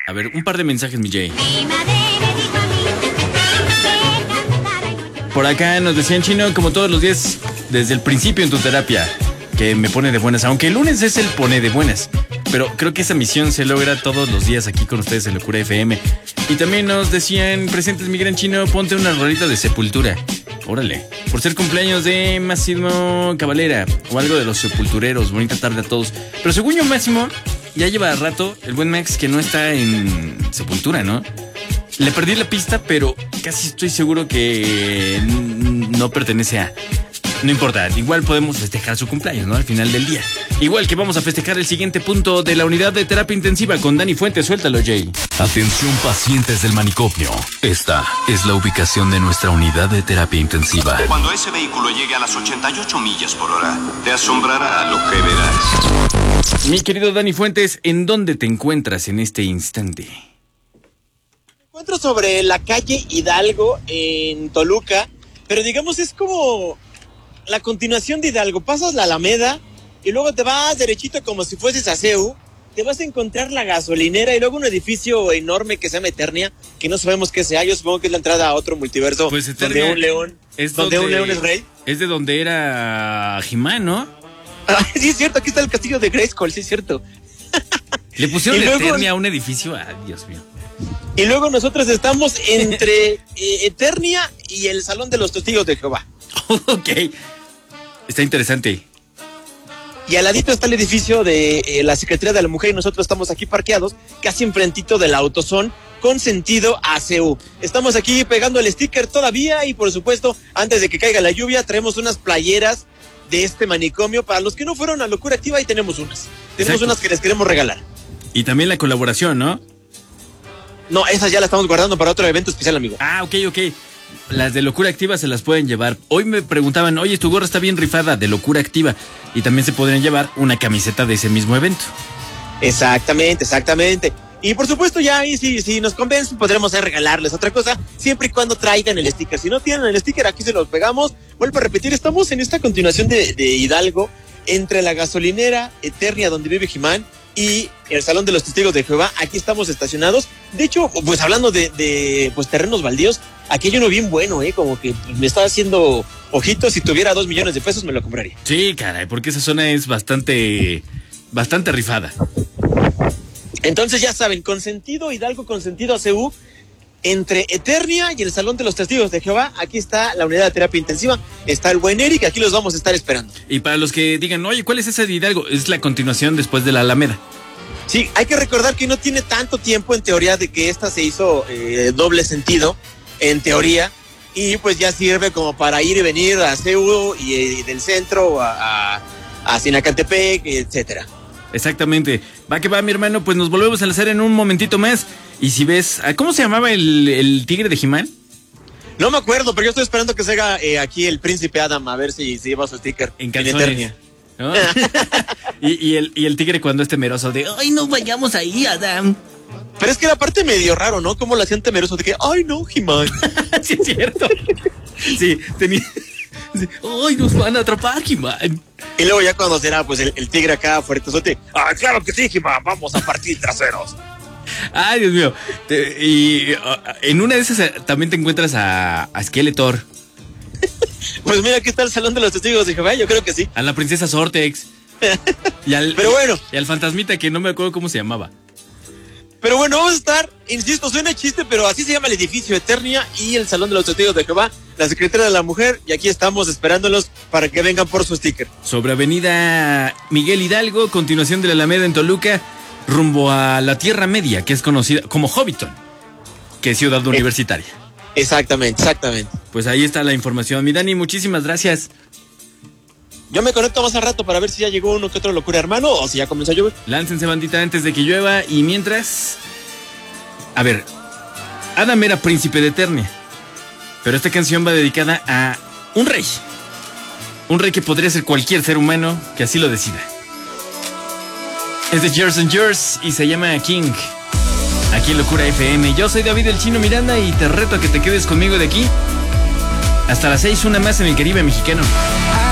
A ver, un par de mensajes, mi Jay. Por acá nos decían, Chino, como todos los días, desde el principio en tu terapia, que me pone de buenas. Aunque el lunes es el pone de buenas. Pero creo que esa misión se logra todos los días aquí con ustedes en Locura FM. Y también nos decían, presentes, mi gran Chino, ponte una rolita de Sepultura. Órale. Por ser cumpleaños de Máximo Cavalera o algo de los sepultureros. Bonita tarde a todos. Pero según yo, Máximo, ya lleva rato el buen Max que no está en Sepultura, ¿no? Le perdí la pista, pero casi estoy seguro que no pertenece a... No importa, igual podemos festejar su cumpleaños, ¿no? Al final del día. Igual que vamos a festejar el siguiente punto de la unidad de terapia intensiva con Dani Fuentes. Suéltalo, Jay. Atención, pacientes del manicomio. Esta es la ubicación de nuestra unidad de terapia intensiva. Cuando ese vehículo llegue a las 88 millas por hora, te asombrará lo que verás. Mi querido Dani Fuentes, ¿en dónde te encuentras en este instante? Me encuentro sobre la calle Hidalgo en Toluca, pero digamos es como la continuación de Hidalgo. Pasas la Alameda y luego te vas derechito como si fueses a CEU, te vas a encontrar la gasolinera y luego un edificio enorme que se llama Eternia, que no sabemos qué sea. Yo supongo que es la entrada a otro multiverso, pues Eternia, donde un león donde un león es rey. Es de donde era He-Man, ¿no? Ah, sí, es cierto, aquí está el castillo de Grayskull, sí es cierto. Le pusieron luego, Eternia a un edificio, ay, Dios mío. Y luego nosotros estamos entre Eternia y el Salón de los Testigos de Jehová. Ok, está interesante. Y al ladito está el edificio de la Secretaría de la Mujer y nosotros estamos aquí parqueados, casi enfrentito del AutoZone, con sentido a CEU. Estamos aquí pegando el sticker todavía y por supuesto, antes de que caiga la lluvia, traemos unas playeras de este manicomio. Para los que no fueron a Locura Activa, ahí tenemos unas. Tenemos unas que les queremos regalar. Y también la colaboración, ¿no? No, esas ya las estamos guardando para otro evento especial, amigo. Ah, ok. Las de Locura Activa se las pueden llevar. Hoy me preguntaban, oye, tu gorra está bien rifada, de Locura Activa. Y también se podrían llevar una camiseta de ese mismo evento. Exactamente. Y por supuesto ya ahí si nos convencen podremos regalarles otra cosa, siempre y cuando traigan el sticker. Si no tienen el sticker, aquí se los pegamos. Vuelvo a repetir, estamos en esta continuación de Hidalgo, entre la gasolinera Eternia donde vive He-Man y el Salón de los Testigos de Jehová. Aquí estamos estacionados. De hecho, pues hablando de pues terrenos baldíos, aquí hay uno bien bueno, como que me está haciendo ojitos. Si tuviera 2 millones de pesos me lo compraría. Sí, caray, porque esa zona es bastante rifada. Entonces ya saben, con sentido Hidalgo, con sentido ACU, entre Eternia y el Salón de los Testigos de Jehová, aquí está la unidad de terapia intensiva, está el buen Eric, aquí los vamos a estar esperando. Y para los que digan, oye, ¿cuál es esa de Hidalgo? Es la continuación después de la Alameda. Sí, hay que recordar que no tiene tanto tiempo en teoría de que esta se hizo doble sentido, en teoría, y pues ya sirve como para ir y venir a CEU y del centro a Sinacantepec, etcétera. Exactamente. Va que va, mi hermano, pues nos volvemos a enlazar en un momentito más. Y si ves, ¿cómo se llamaba el tigre de He-Man? No me acuerdo, pero yo estoy esperando que se haga aquí el príncipe Adam, a ver si lleva su sticker en Eternia, ¿no? y el tigre cuando es temeroso de, ay, no vayamos ahí, Adam. Pero es que era parte medio raro, ¿no? Como lo hacían temeroso de que, ay, no, He-Man. Sí, es cierto. Sí, tenía... ¡ay, nos van a atrapar, He-Man! Y luego ya cuando será, pues, el tigre acá fuertezote. ¡Ah, claro que sí, He-Man! ¡Vamos a partir traseros! ¡Ay, Dios mío! Y en una de esas también te encuentras a Skeletor. Pues mira, aquí está el Salón de los Testigos de Jehová, yo creo que sí. A la princesa Sortex. Pero bueno. Y al fantasmita que no me acuerdo cómo se llamaba. Pero bueno, vamos a estar, insisto, suena chiste, pero así se llama el edificio Eternia y el Salón de los Testigos de Jehová, la Secretaría de la Mujer, y aquí estamos esperándolos para que vengan por su sticker. Sobre Avenida Miguel Hidalgo, continuación de la Alameda en Toluca, rumbo a la Tierra Media, que es conocida como Hobbiton, que es ciudad universitaria. Exactamente. Pues ahí está la información. Mi Dani, muchísimas gracias. Yo me conecto más al rato para ver si ya llegó uno que otro Locura Hermano o si ya comenzó a llover. Láncense, bandita, antes de que llueva. Y mientras... A ver, Adam era príncipe de Eternia, pero esta canción va dedicada a un rey. Un rey que podría ser cualquier ser humano que así lo decida. Es de Years and Years y se llama King. Aquí en Locura FM. Yo soy David el Chino Miranda y te reto a que te quedes conmigo de aquí hasta las 6, una más en el Caribe mexicano.